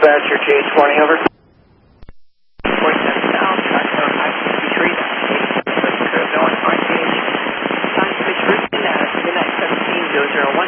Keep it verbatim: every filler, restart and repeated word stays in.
Dispatcher, J twenty, over. forty-seven south, tractor five sixty-three, curve north, R T H. Time switch route to midnight seventeen zero zero one.